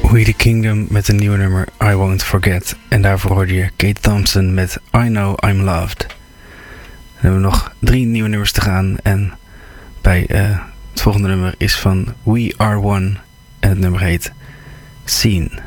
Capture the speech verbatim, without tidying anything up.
We the Kingdom met een nieuwe nummer I Won't Forget. En daarvoor hoorde je Kate Thompson met I Know I'm Loved. Dan hebben we nog drie nieuwe nummers te gaan. En bij uh, het volgende nummer is van We Are One. En het nummer heet Scene.